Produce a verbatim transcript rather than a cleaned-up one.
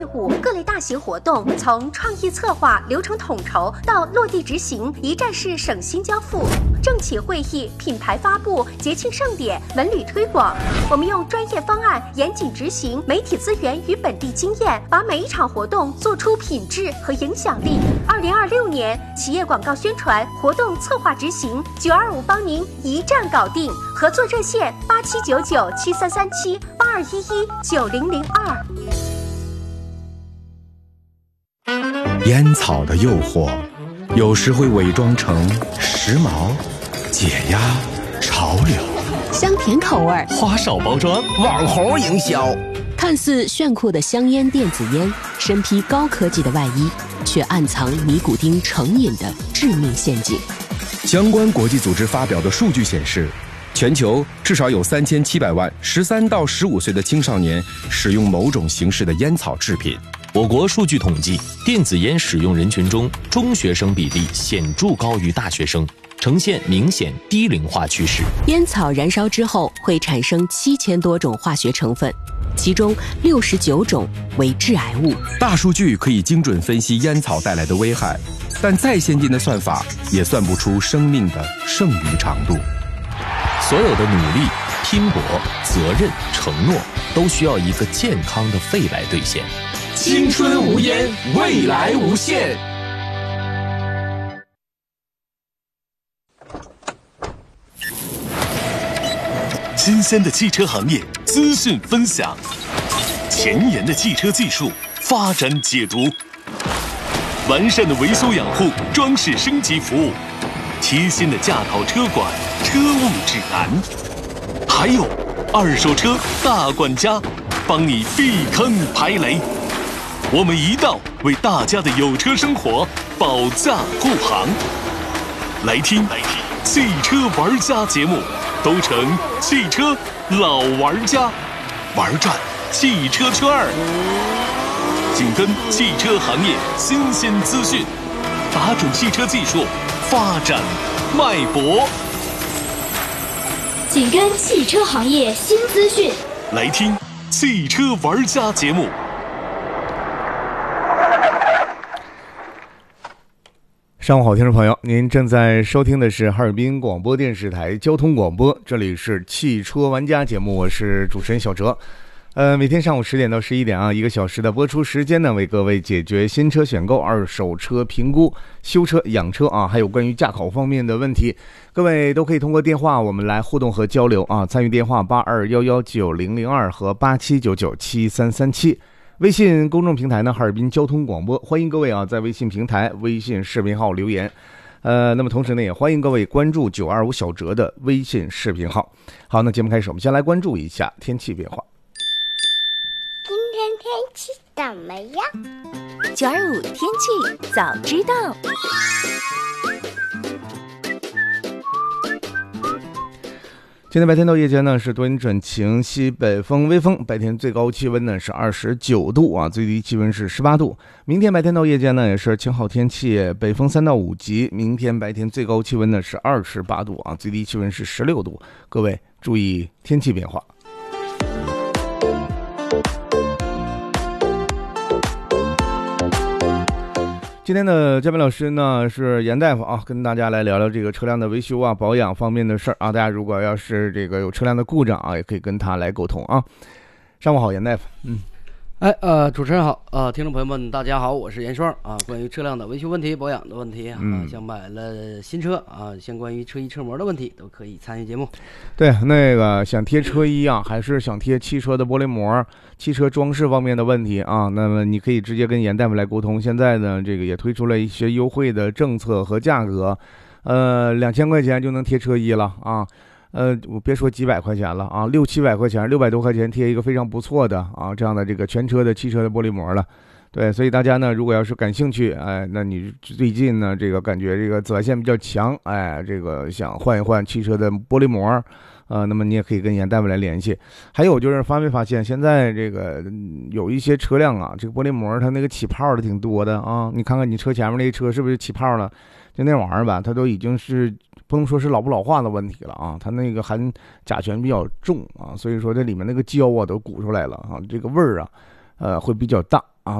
各类大型活动从创意策划、流程统筹到落地执行，一站式省心交付。政企会议、品牌发布、节庆盛典、文旅推广，我们用专业方案严谨执行，媒体资源与本地经验，把每一场活动做出品质和影响力。二零二六年企业广告宣传活动策划执行，九二五帮您一站搞定。合作热线八七九九七三三七八二一一九零零二。 烟草的诱惑，有时会伪装成时髦、解压、潮流， 香甜口味， 花哨包装，网红营销。 看似炫酷的香烟电子烟，身披高科技的外衣，却暗藏尼古丁成瘾的致命陷阱。 相关国际组织发表的数据显示，全球至少有三千七百万十三到十五岁的青少年使用某种形式的烟草制品。 我国数据统计，电子烟使用人群中，中学生比例显著高于大学生，呈现明显低龄化趋势。 烟草燃烧之后会产生七千多种化学成分，其中六十九种为致癌物。 大数据可以精准分析烟草带来的危害，但再先进的算法也算不出生命的剩余长度。 所有的努力、拼搏、责任、承诺，都需要一个健康的肺来兑现。 青春无烟，未来无限。 新鲜的汽车行业资讯分享，前沿的汽车技术发展解读，完善的维修养护、装饰升级服务，贴心的驾考车管、车务指南，还有二手车大管家，帮你避坑排雷。我们一道为大家的有车生活保驾护航。来听来听汽车玩家节目，都成汽车老玩家，玩转汽车圈儿，紧跟汽车行业新鲜资讯，打准汽车技术发展脉搏， 紧跟汽车行业新资讯， 来听汽车玩家节目。 上午好，听众朋友，您正在收听的是哈尔滨广播电视台交通广播，这里是汽车玩家节目，我是主持人小哲。呃，每天上午十点到十一点啊，一个小时的播出时间呢，为各位解决新车选购、二手车评估、修车、养车啊，还有关于驾考方面的问题，各位都可以通过电话我们来互动和交流啊。参与电话八二一一九零零二和八七九九七三三七。微信公众平台呢，哈尔滨交通广播，欢迎各位啊，在微信平台、微信视频号留言。呃，那么同时呢，也欢迎各位关注九二五小哲的微信视频号。好，那节目开始，我们先来关注一下天气变化。 今天天气怎么样？ 九二五天气早知道。 今天白天到夜间呢是多云转晴，西北风微风，白天最高气温呢是二十九度啊，最低气温是十八度。明天白天到夜间呢也是晴好天气，北风三到五级。明天白天最高气温呢是二十八度啊，最低气温是十六度。各位注意天气变化。今天的嘉宾老师呢是严大夫啊，跟大家来聊聊这个车辆的维修啊、保养方面的事儿啊。大家如果要是这个有车辆的故障啊，也可以跟他来沟通啊。上午好，严大夫。嗯， 哎呃，主持人好啊、呃，听众朋友们大家好，我是严双啊。关于车辆的维修问题、保养的问题啊，嗯、想买了新车啊，相关于车衣车膜的问题都可以参与节目。 对，那个想贴车衣啊，还是想贴汽车的玻璃膜、汽车装饰方面的问题啊，那么你可以直接跟严大夫来沟通。现在呢，这个也推出了一些优惠的政策和价格，呃，两千块钱就能贴车衣了啊。呃，我别说几百块钱了啊，六七百块钱，六百多块钱贴一个非常不错的啊，这样的这个全车的汽车的玻璃膜了。对，所以大家呢，如果要是感兴趣，哎，那你最近呢，这个感觉这个紫外线比较强，哎，这个想换一换汽车的玻璃膜，呃，那么你也可以跟严大夫来联系。还有就是发没发现，现在这个有一些车辆啊，这个玻璃膜它那个起泡的挺多的啊，你看看你车前面那车是不是起泡了？就那玩意儿吧，它都已经是不能说是老不老化的问题了啊，它那个含甲醛比较重啊，所以说这里面那个胶啊都鼓出来了啊，这个味儿啊，呃会比较大